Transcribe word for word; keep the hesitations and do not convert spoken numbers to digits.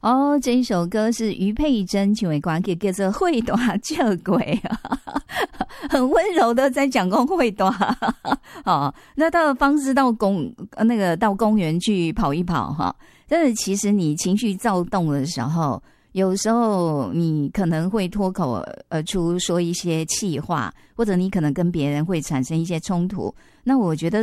哦，这一首歌是于佩珍唱的歌，叫做《会大借鬼》，很温柔的在讲公会大。哦，那到方式到公那个到公园去跑一跑哈。但是其实你情绪躁动的时候，有时候你可能会脱口而出说一些气话，或者你可能跟别人会产生一些冲突。那我觉得